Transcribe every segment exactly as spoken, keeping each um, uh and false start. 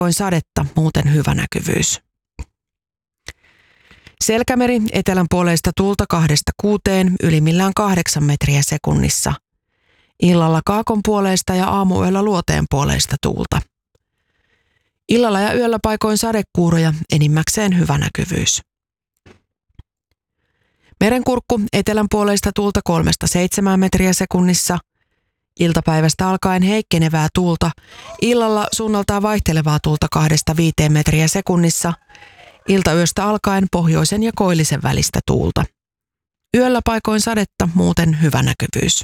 paikoin sadetta, muuten hyvä näkyvyys. Selkämeri, etelän puoleista tuulta kahdesta kuuteen, ylimmillään kahdeksan metriä sekunnissa. Illalla kaakon puoleista ja aamuyöllä luoteen puoleista tuulta. Illalla ja yöllä paikoin sadekuuroja, enimmäkseen hyvä näkyvyys. Merenkurkku, etelän puoleista tuulta kolmesta seitsemään metriä sekunnissa. Iltapäivästä alkaen heikkenevää tuulta, illalla suunnaltaan vaihtelevaa tuulta kahdesta viiteen metriä sekunnissa. Iltayöstä alkaen pohjoisen ja koillisen välistä tuulta. Yöllä paikoin sadetta, muuten hyvä näkyvyys.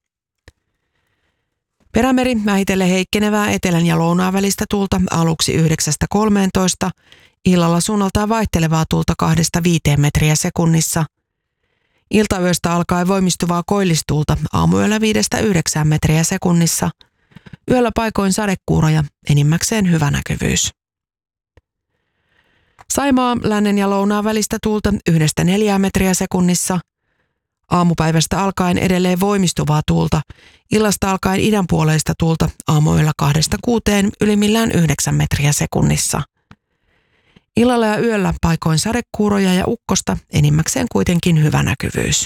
Perämeri, vähitellen heikkenevää etelän ja lounaan välistä tuulta aluksi yhdeksästä kolmeentoista, illalla suunnaltaan vaihtelevaa tuulta kahdesta viiteen metriä sekunnissa. Iltayöstä alkaen voimistuvaa koillistuulta aamuyöllä viidestä yhdeksään metriä sekunnissa. Yöllä paikoin sadekuuroja, enimmäkseen hyvä näkyvyys. Saimaa, lännen ja lounaan välistä tuulta yhdestä neljään metriä sekunnissa. Aamupäivästä alkaen edelleen voimistuvaa tuulta, illasta alkaen idänpuoleista tuulta aamuyöllä kahdesta kuuteen, ylimmillään yhdeksän metriä sekunnissa. Illalla ja yöllä paikoin sadekuuroja ja ukkosta, enimmäkseen kuitenkin hyvä näkyvyys.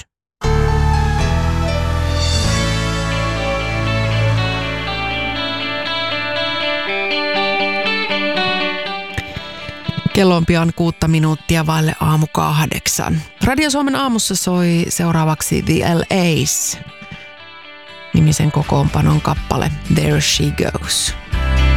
Kello on pian kuutta minuuttia vaille aamu kahdeksan. Radio Suomen aamussa soi seuraavaksi The L A's nimisen kokoonpanon kappale There She Goes.